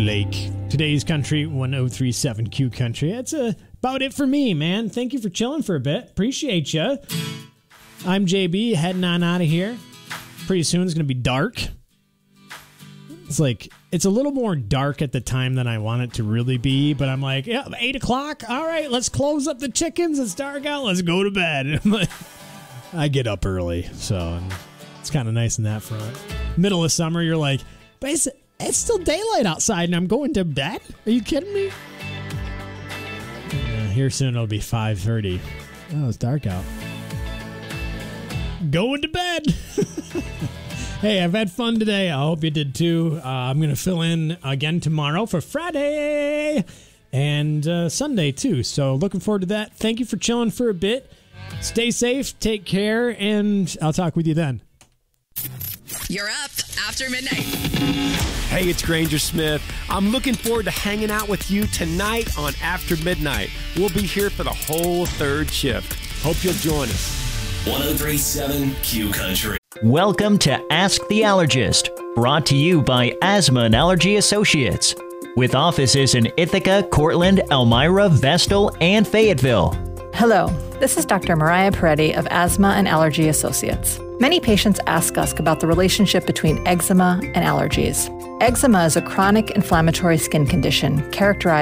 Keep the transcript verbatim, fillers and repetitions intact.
Lake. Today's country, one oh three point seven Q Country. That's uh, about it for me, man. Thank you for chilling for a bit. Appreciate you. I'm J B, heading on out of here. Pretty soon it's going to be dark. It's like, it's a little more dark at the time than I want it to really be, but I'm like, yeah, eight o'clock. All right, let's close up the chickens. It's dark out. Let's go to bed. I get up early, so it's kind of nice in that front. Middle of summer, you're like, but it's, it's still daylight outside and I'm going to bed? Are you kidding me? Yeah, here soon it'll be five thirty. Oh, it's dark out. Going to bed. Hey, I've had fun today. I hope you did too. Uh, I'm going to fill in again tomorrow for Friday and uh, Sunday too. So looking forward to that. Thank you for chilling for a bit. Stay safe, take care, and I'll talk with you then. You're up after midnight. Hey, it's Granger Smith. I'm looking forward to hanging out with you tonight on After Midnight. We'll be here for the whole third shift. Hope you'll join us. one oh three point seven Q Country. Welcome to Ask the Allergist, brought to you by Asthma and Allergy Associates, with offices in Ithaca, Cortland, Elmira, Vestal, and Fayetteville. Hello, this is Doctor Mariah Peretti of Asthma and Allergy Associates. Many patients ask us about the relationship between eczema and allergies. Eczema is a chronic inflammatory skin condition characterized